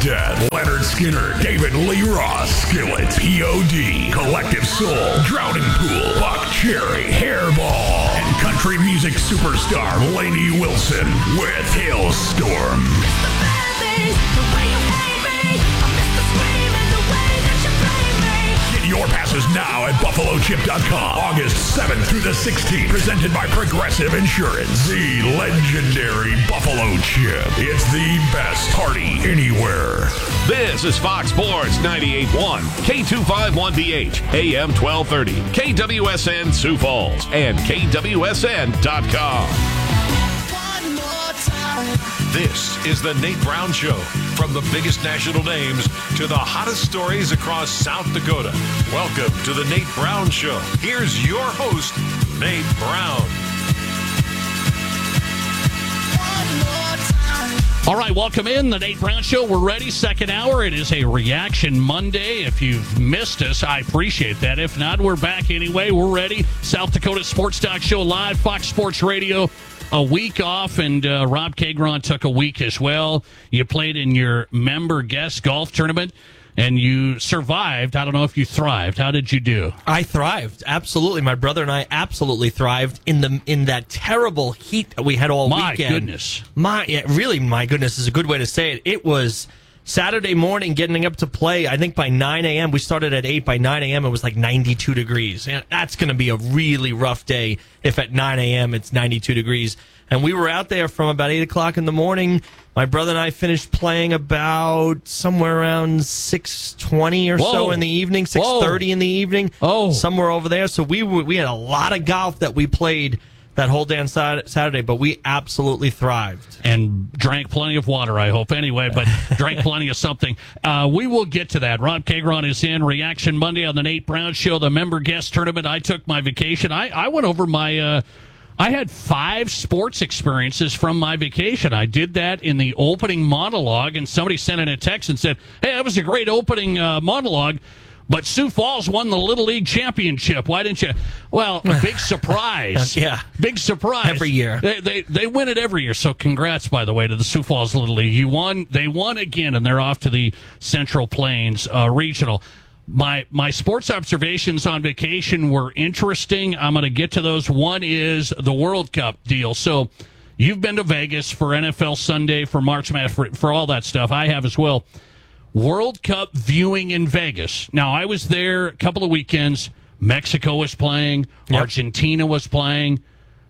Death, Leonard Skinner, David Lee Roth, Skillet, POD, Collective Soul, Drowning Pool, Buck Cherry, Hairball, and country music superstar Lainey Wilson with Hailstorm. Get your passes now at BuffaloChip.com. August 7th through the 16th. Presented by Progressive Insurance. The legendary Buffalo Chip. It's the best party anywhere. This is Fox Sports 98.1, K251BH, AM 1230, KWSN Sioux Falls, and KWSN.com. This is the Nate Brown Show. From the biggest national names to the hottest stories across South Dakota. Welcome to the Nate Brown Show. Here's your host, Nate Brown. All right, welcome in the Nate Brown Show. We're ready. Second hour. It is a Reaction Monday. If you've missed us, I appreciate that. If not, we're back anyway. We're ready. South Dakota Sports Talk Show live, Fox Sports Radio. A week off, and Rob Kagron took a week as well. You played in your member guest golf tournament, and you survived. I don't know if you thrived. How did you do? I thrived, absolutely. My brother and I absolutely thrived in that terrible heat that we had all weekend. My goodness. My goodness is a good way to say it. It was Saturday morning getting up to play. I think by 9 a.m., we started at 8. By 9 a.m., it was like 92 degrees. And that's going to be a really rough day if at 9 a.m. it's 92 degrees. And we were out there from about 8 o'clock in the morning. My brother and I finished playing about somewhere around 6:20 or so in the evening, 6:30 in the evening, somewhere over there. So we had a lot of golf that we played that whole day on Saturday, but we absolutely thrived. And drank plenty of water, I hope, anyway, but drank plenty of something. We will get to that. Rob Kagron is in. Reaction Monday on the Nate Brown Show, the member guest tournament. I took my vacation. I went over my... I had 5 sports experiences from my vacation. I did that in the opening monologue, and somebody sent in a text and said, hey, that was a great opening monologue, but Sioux Falls won the Little League Championship. Why didn't you? Well, big surprise. Yeah. Big surprise. Every year. They win it every year. So congrats, by the way, to the Sioux Falls Little League. They won again, and they're off to the Central Plains Regional. My sports observations on vacation were interesting. I'm going to get to those. One is the World Cup deal. So you've been to Vegas for NFL Sunday, for March Madness, for all that stuff. I have as well. World Cup viewing in Vegas. Now, I was there a couple of weekends. Mexico was playing. Yep. Argentina was playing.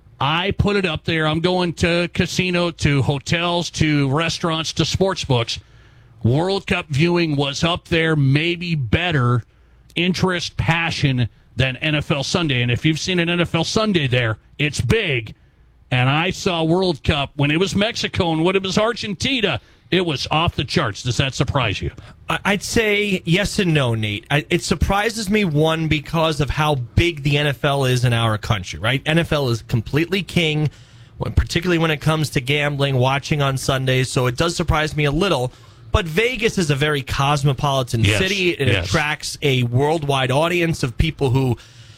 I put it up there. I'm going to casino, to hotels, to restaurants, to sports books. World Cup viewing was up there, maybe better interest, passion than NFL Sunday. And if you've seen an NFL Sunday there, it's big. And I saw World Cup when it was Mexico and when it was Argentina. It was off the charts. Does that surprise you? I'd say yes and no, Nate. It surprises me, one, because of how big the NFL is in our country, right? NFL is completely king, particularly when it comes to gambling, watching on Sundays. So it does surprise me a little. But Vegas is a very cosmopolitan city. It attracts a worldwide audience of people who,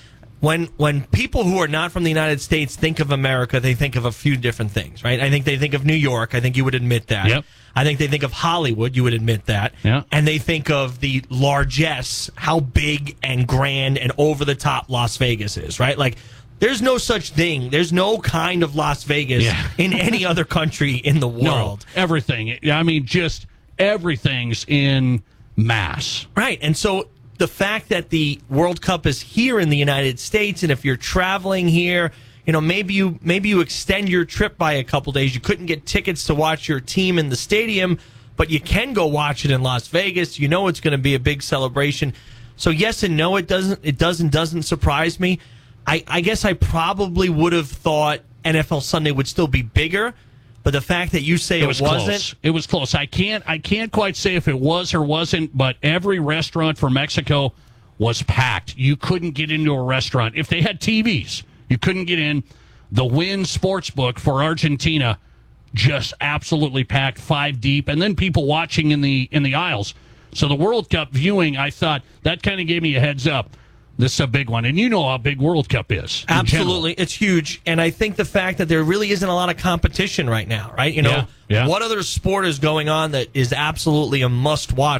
when people who are not from the United States think of America, they think of a few different things, right? I think they think of New York. I think you would admit that. Yep. I think they think of Hollywood. You would admit that. Yeah. And they think of the largesse, how big and grand and over-the-top Las Vegas is, right? Like, there's no such thing. There's no kind of Las Vegas in any other country in the world. No, everything. I mean, just... everything's in mass. Right. And so the fact that the World Cup is here in the United States, and if you're traveling here, you know, maybe you extend your trip by a couple days. You couldn't get tickets to watch your team in the stadium, but you can go watch it in Las Vegas. You know it's going to be a big celebration. So yes and no, it doesn't surprise me. I guess I probably would have thought NFL Sunday would still be bigger. But the fact that you say it wasn't... close. It was close. I can't quite say if it was or wasn't, but every restaurant for Mexico was packed. You couldn't get into a restaurant. If they had TVs, you couldn't get in. The Wynn Sportsbook for Argentina, just absolutely packed, 5 deep. And then people watching in the aisles. So the World Cup viewing, I thought, that kind of gave me a heads up. This is a big one, and you know how big World Cup is. Absolutely, it's huge, and I think the fact that there really isn't a lot of competition right now, right? You know, Yeah. what other sport is going on that is absolutely a must-watch